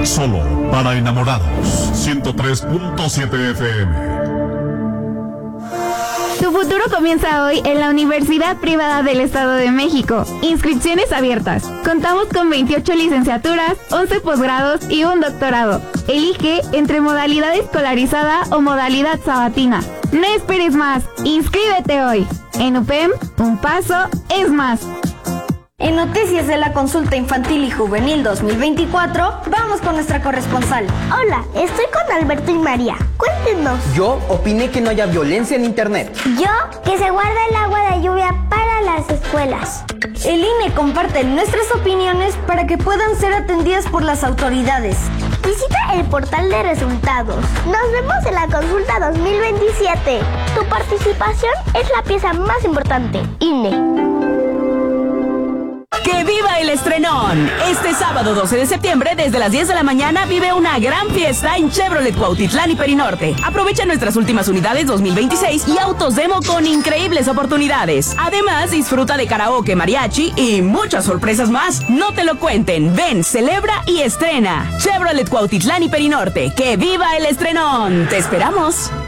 Solo para enamorados. 103.7 FM. Tu futuro comienza hoy en la Universidad Privada del Estado de México. Inscripciones abiertas. Contamos con 28 licenciaturas, 11 posgrados y un doctorado. Elige entre modalidad escolarizada o modalidad sabatina. No esperes más. Inscríbete hoy. En UPEM, un paso es más. En Noticias de la Consulta Infantil y Juvenil 2024, vamos con nuestra corresponsal. Hola, estoy con Alberto y María. Cuéntenos. Yo opiné que no haya violencia en internet. Yo, que se guarda el agua de lluvia para las escuelas. El INE comparte nuestras opiniones para que puedan ser atendidas por las autoridades. Visita el portal de resultados. Nos vemos en la consulta 2027. Tu participación es la pieza más importante. INE. ¡Que viva el estrenón! Este sábado 12 de septiembre, desde las 10 de la mañana, vive una gran fiesta en Chevrolet Cuautitlán y Perinorte. Aprovecha nuestras últimas unidades 2026 y autos demo con increíbles oportunidades. Además, disfruta de karaoke, mariachi y muchas sorpresas más. No te lo cuenten. Ven, celebra y estrena. Chevrolet Cuautitlán y Perinorte. ¡Que viva el estrenón! ¡Te esperamos!